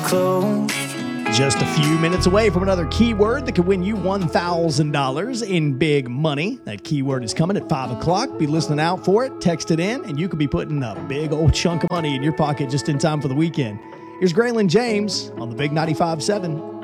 close. Just a few minutes away from another keyword that could win you $1,000 in big money. That keyword is coming at 5 o'clock. Be listening out for it. Text it in, and you could be putting a big old chunk of money in your pocket just in time for the weekend. Here's Graylin James on the Big 95.7.